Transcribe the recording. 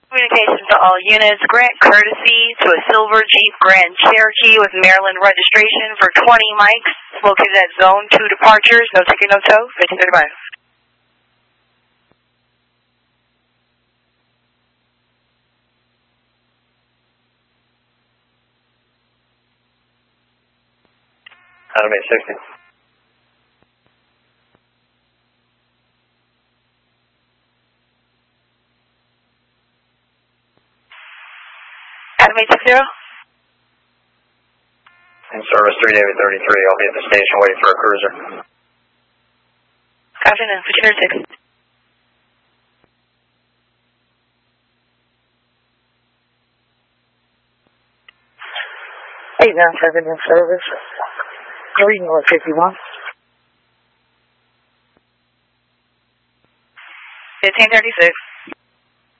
Communications to all units. Grant courtesy to a silver Jeep Grand Cherokee with Maryland registration for 20 mics located at Zone 2 departures. No ticket, no tow. 1535. Adam 860. Adam 860. In service 3 David 33. I'll be at the station waiting for a cruiser. Copy then. 1536. Hey, 9-7 in service. 3 North 51. 1536.